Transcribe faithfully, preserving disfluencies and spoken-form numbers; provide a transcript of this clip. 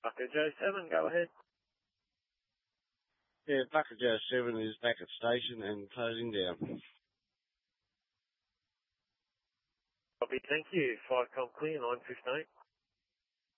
Bucko Joe seven, go ahead. Yeah, Bucko Joe seven is back at station and closing down. Copy, thank you. five com clear, nine fifteen.